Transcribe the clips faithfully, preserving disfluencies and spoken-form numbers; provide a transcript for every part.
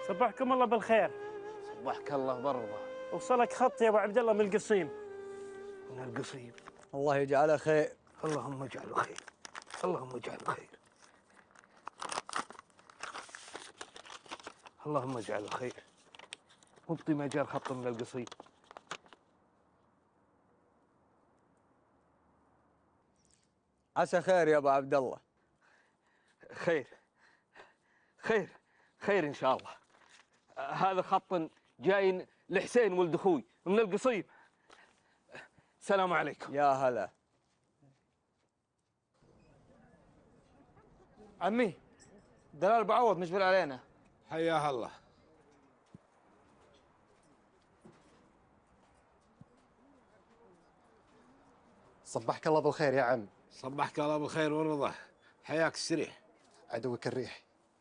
صبحكم الله بالخير. صبحك الله برضه. وصلك خط يا ابو عبد الله من القصيم. من القصيم. الله يجعله خير. اللهم اجعله خير. اللهم اجعله خير. اللهم اجعله خير. مبطي ما جاء الخط من القصيم. عسى خير يا ابو عبد الله. خير خير خير ان شاء الله. هذا خط جاي لحسين ولد اخوي من القصيم. السلام عليكم. يا هلا. عمي دلال بعوض مجبر علينا. حياه الله. صبحك الله بالخير يا عم. صبحك الله بالخير والرضا. حياك السريح. عدوك الريح.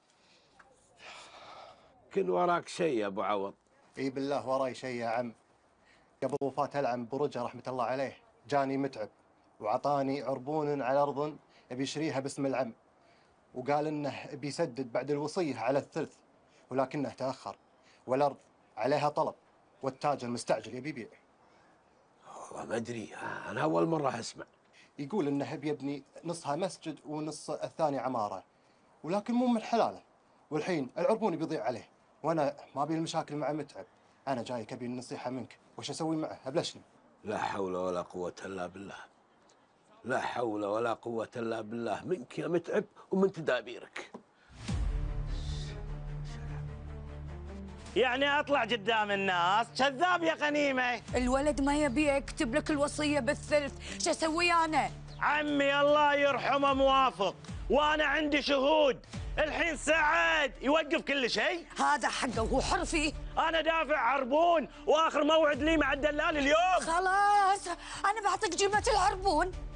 كن وراك شيء يا ابو عوض. اي بالله وراي شيء يا عم. قبل وفاة العم برجة رحمة الله عليه جاني متعب وعطاني عربون على أرض يبي يشريها باسم العم، وقال انه بيسدد بعد الوصية على الثلث، ولكنه تأخر والأرض عليها طلب والتاجر مستعجل يبي يبيع. والله ما ادري، انا اول مرة اسمع. يقول انه بيبني نصها مسجد ونص الثاني عمارة، ولكن مو من حلاله، والحين العربون بيضيع عليه، وانا ما ابي المشاكل مع متعب. انا جايك ابي النصيحة منك، وش اسوي معه؟ ابلشني. لا حول ولا قوة الا بالله. لا حول ولا قوة الا بالله منك يا متعب ومن تدابيرك. يعني اطلع قدام الناس كذاب يا غنيمه. الولد ما يبي يكتب لك الوصيه بالثلث، شو اسوي انا؟ عمي الله يرحمه موافق، وانا عندي شهود. الحين سعد يوقف كل شيء. هذا حقه وهو حر فيه. انا دافع عربون واخر موعد لي مع الدلال اليوم. خلاص انا بعطيك جمله العربون.